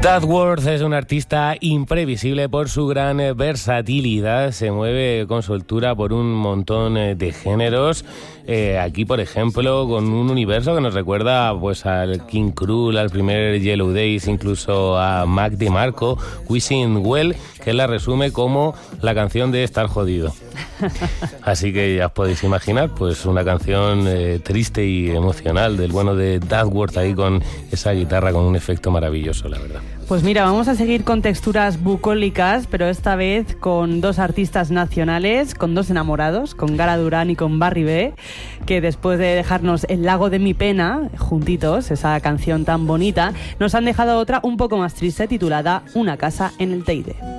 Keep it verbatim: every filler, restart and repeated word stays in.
Dadworth es un artista imprevisible por su gran versatilidad, se mueve con soltura por un montón de géneros. Eh, aquí, por ejemplo, con un universo que nos recuerda pues al King Krul, al primer Yellow Days, incluso a Mac DeMarco, Wishing Well, que la resume como la canción de estar jodido. Así que ya os podéis imaginar, pues una canción eh, triste y emocional del bueno de Dadworth ahí con esa guitarra con un efecto maravilloso, la verdad. Pues mira, vamos a seguir con texturas bucólicas, pero esta vez con dos artistas nacionales, con dos enamorados, con Gara Durán y con Barry B, que después de dejarnos El lago de mi pena, juntitos, esa canción tan bonita, nos han dejado otra un poco más triste titulada Una casa en el Teide.